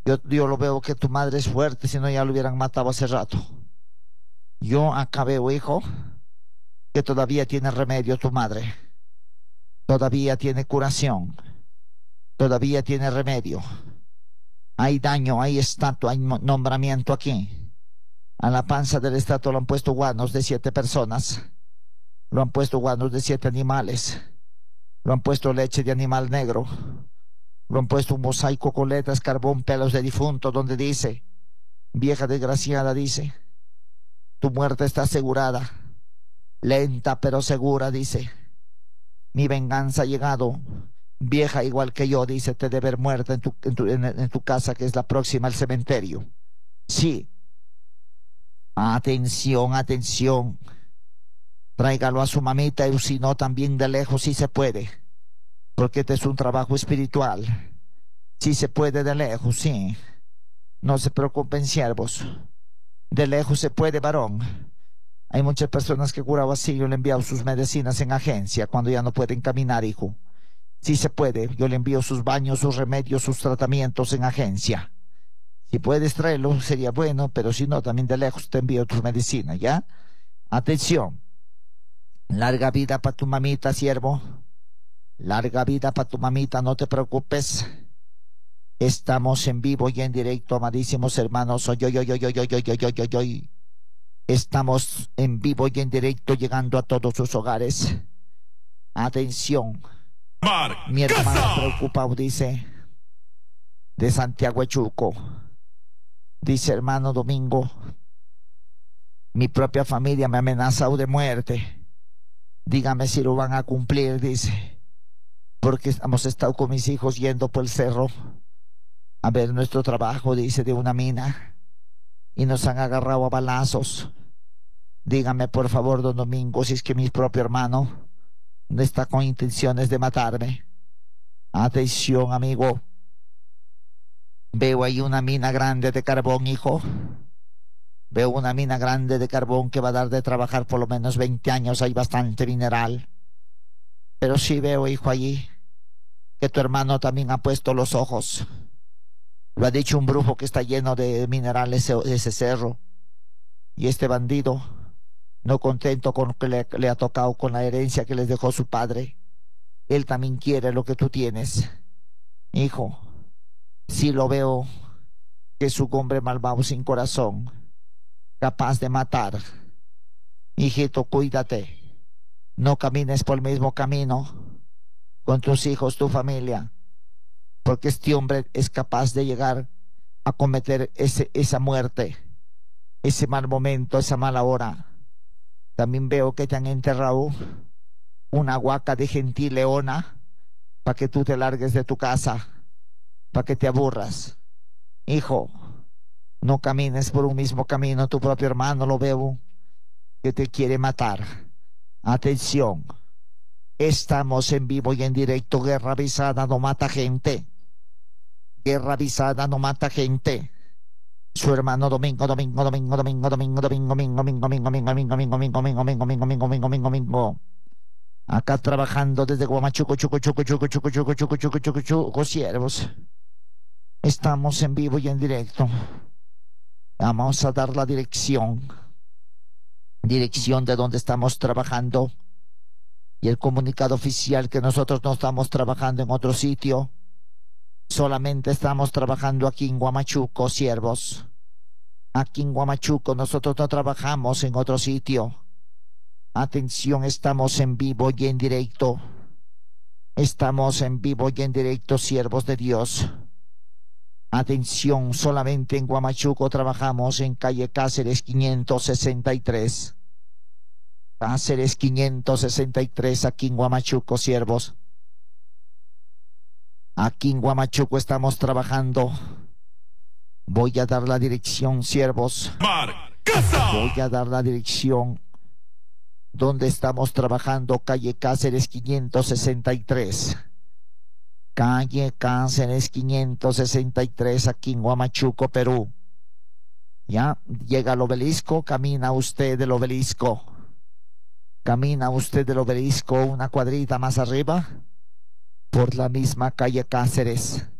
Yo lo veo que tu madre es fuerte, si no ya lo hubieran matado hace rato. Yo acá veo, hijo, que todavía tiene remedio tu madre. Todavía tiene curación. Todavía tiene remedio. Hay daño, hay estatua, hay nombramiento aquí. A la panza del estatua lo han puesto guanos de 7 personas. Lo han puesto guanos de 7 animales. Lo han puesto leche de animal negro. Lo han puesto un mosaico con letras, carbón, pelos de difunto, donde dice: vieja desgraciada, dice, tu muerte está asegurada. Lenta pero segura, dice. Mi venganza ha llegado. Vieja igual que yo, dice, te debe ver muerta en tu casa, que es la próxima al cementerio. Sí. Atención, atención. Tráigalo a su mamita, y si no, también de lejos, si se puede. Porque este es un trabajo espiritual. Si se puede de lejos, sí. No se preocupen, siervos. De lejos se puede, varón. Hay muchas personas que curado así. Yo le he enviado sus medicinas en agencia cuando ya no pueden caminar, hijo. Si se puede, yo le envío sus baños, sus remedios, sus tratamientos en agencia. Si puedes traerlo, sería bueno, pero si no, también de lejos te envío tus medicinas, ¿ya? Atención. Larga vida para tu mamita, siervo. Larga vida para tu mamita, no te preocupes. Estamos en vivo y en directo, amadísimos hermanos. Estamos en vivo y en directo, llegando a todos sus hogares. Atención. Mi hermano preocupado, dice, de Santiago Echuco. Dice: hermano Domingo, mi propia familia me ha amenazado de muerte. Dígame si lo van a cumplir, dice, porque hemos estado con mis hijos yendo por el cerro a ver nuestro trabajo, dice, de una mina, y nos han agarrado a balazos. Dígame por favor, don Domingo, si es que mi propio hermano no está con intenciones de matarme. Atención, amigo. Veo ahí una mina grande de carbón, hijo. Veo una mina grande de carbón que va a dar de trabajar por lo menos 20 años. Hay bastante mineral. Pero sí veo, hijo, allí que tu hermano también ha puesto los ojos. Lo ha dicho un brujo, que está lleno de minerales ese cerro. Y este bandido, no contento con lo que le ha tocado, con la herencia que les dejó su padre, él también quiere lo que tú tienes. Hijo, sí lo veo, que es un hombre malvado sin corazón, capaz de matar. Hijito, cuídate. No camines por el mismo camino con tus hijos, tu familia, porque este hombre es capaz de llegar a cometer esa muerte, ese mal momento, esa mala hora. También veo que te han enterrado una huaca de gentil leona para que tú te largues de tu casa, para que te aburras. Hijo, no camines por un mismo camino. Tu propio hermano lo veo que te quiere matar. Atención, estamos en vivo y en directo. Guerra avisada no mata gente. Guerra avisada no mata gente. Su hermano Domingo. Acá trabajando desde Guamachuco, siervos. Estamos en vivo y en directo. Vamos a dar la dirección de donde estamos trabajando, y el comunicado oficial que nosotros no estamos trabajando en otro sitio. Solamente estamos trabajando aquí en Guamachuco, siervos. Aquí en Guamachuco, nosotros no trabajamos en otro sitio. Atención, estamos en vivo y en directo. Estamos en vivo y en directo, siervos de Dios. Atención, solamente en Guamachuco trabajamos, en calle Cáceres 563. Cáceres 563, aquí en Guamachuco, siervos. Aquí en Guamachuco estamos trabajando. Voy a dar la dirección, siervos. Voy a dar la dirección donde estamos trabajando. Calle Cáceres 563. Calle Cáceres 563, aquí en Guamachuco, Perú. Ya llega al obelisco, camina usted del obelisco. Camina usted del obelisco una cuadrita más arriba, por la misma calle Cáceres.